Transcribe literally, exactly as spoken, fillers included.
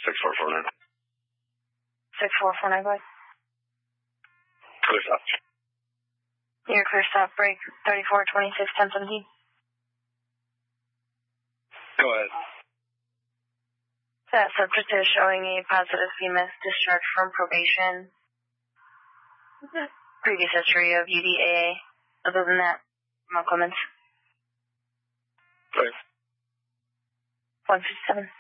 six four four nine. six four four nine, go ahead. Clear stop. Your clear stop, break thirty-four twenty-six ten seventeen. Go ahead. That subject is showing a positive C M S discharge from probation. Previous history of U D A A. Other than that, no comments. Thanks. one fifty-seven.